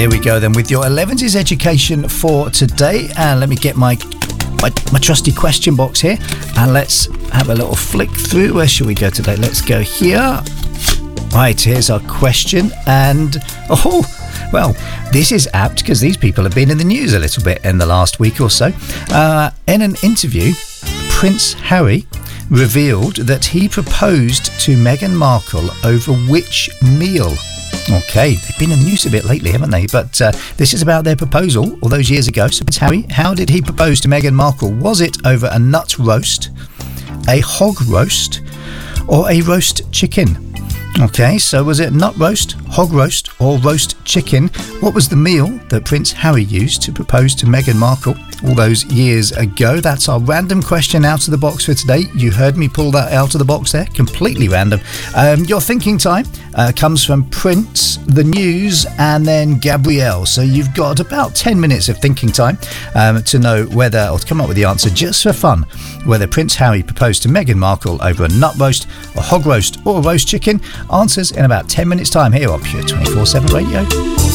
Here we go then with your 11s education for today. And let me get my trusty question box here. And let's have a little flick through. Where should we go today? Let's go here. Right, here's our question. And, well, this is apt because these people have been in the news a little bit in the last week or so. In an interview, Prince Harry revealed that he proposed to Meghan Markle over which meal? Okay, they've been in the news a bit lately, haven't they? But this is about their proposal all those years ago. So Prince Harry, how did he propose to Meghan Markle? Was it over a nut roast, a hog roast, or a roast chicken? Okay, so was it nut roast, hog roast, or roast chicken? What was the meal that Prince Harry used to propose to Meghan Markle all those years ago? That's our random question out of the box for today. You heard me pull that out of the box there, completely random. Your thinking time comes from Prince, the news, and then Gabrielle. So you've got about 10 minutes of thinking time to know whether, or to come up with the answer just for fun, whether Prince Harry proposed to Meghan Markle over a nut roast, a hog roast, or a roast chicken. Answers in about 10 minutes time here on Pure 24/7 Radio.